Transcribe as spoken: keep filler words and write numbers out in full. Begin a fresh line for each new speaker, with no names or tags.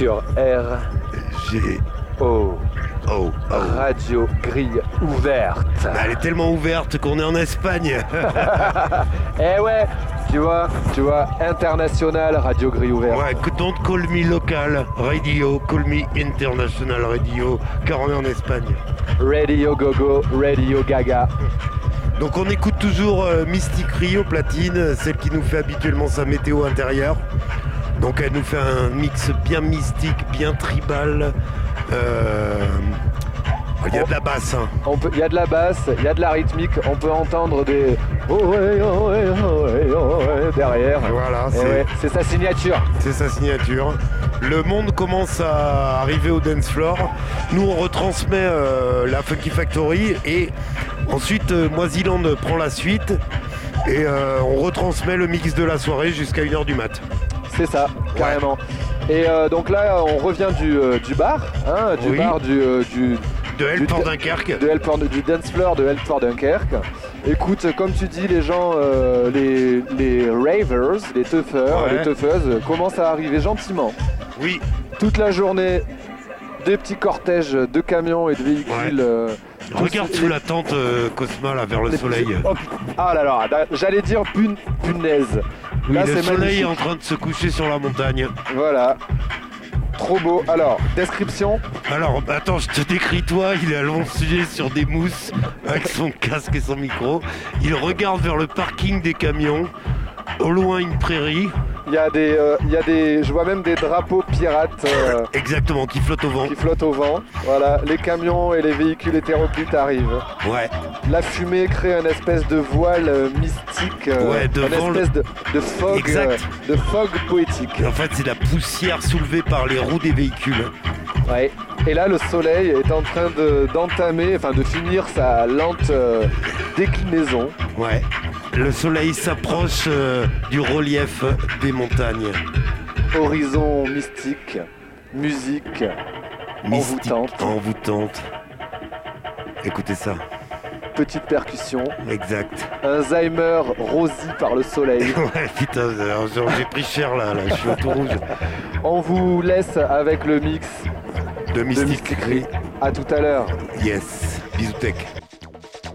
sur R
G
O.
Oh, oh.
Radio Grille Ouverte.
Elle est tellement ouverte qu'on est en Espagne.
Eh ouais, tu vois, tu vois, international Radio Grille Ouverte.
Ouais, don't call me local radio, call me international radio, car on est en Espagne.
Radio Gogo, Radio Gaga.
Donc on écoute toujours euh, Mystic Rio Platine, celle qui nous fait habituellement sa météo intérieure. Donc elle nous fait un mix bien mystique, bien tribal. Euh... Il y a de la basse. Hein.
On peut, il y a de la basse, il y a de la rythmique, on peut entendre des oh ouais, oh ouais, oh ouais, oh ouais derrière.
Voilà,
c'est... Ouais, c'est sa signature.
C'est sa signature. Le monde commence à arriver au dance floor. Nous on retransmet euh, la Funky Factory et ensuite euh, Moisiland prend la suite et euh, on retransmet le mix de la soirée jusqu'à une heure du mat.
C'est ça, carrément. Ouais. Et euh, donc là on revient du, euh, du bar, hein, du
oui.
bar du... Euh, du
De Helport Dunkerque.
De Helport, du dance floor de Helport Dunkerque. Écoute, comme tu dis, les gens, euh, les, les ravers, les teufeurs,
ouais.
les teufeuses commencent à arriver gentiment.
Oui.
Toute la journée, des petits cortèges de camions et de véhicules.
Ouais.
Euh,
Regarde sous les... la tente euh, Cosma là vers le
les
soleil.
Petits... Oh, ah là là, j'allais dire pun... punaise.
Oui,
là,
le
c'est
soleil
magnifique.
est en train de se coucher sur la montagne.
Voilà. Trop beau. Alors, description.
Alors, attends, je te décris toi. Il est allongé sur des mousses avec son casque et son micro. Il regarde vers le parking des camions. Au loin, une prairie.
Il y a des, euh, il y a des, je vois même des drapeaux pirates. Euh,
Exactement, qui flottent au vent.
Qui flottent au vent. Voilà, les camions et les véhicules hétéroclites arrivent.
Ouais.
La fumée crée une espèce de voile euh, mystique. Euh,
ouais, devant
une espèce
le...
de, de fog,
exact.
Euh, de fog poétique.
En fait, c'est la poussière soulevée par les roues des véhicules.
Ouais. Et là, le soleil est en train de, d'entamer, enfin de finir sa lente euh, déclinaison.
Ouais. Le soleil s'approche euh, du relief des montagnes.
Horizon mystique, musique
mystique,
envoûtante.
envoûtante. Écoutez ça.
Petite percussion.
Exact.
Alzheimer rosi par le soleil.
Ouais, putain, j'ai pris cher là, là, je suis au tout rouge.
On vous laisse avec le mix
de Mystic Rio.
À tout à l'heure.
Yes, bisous tech.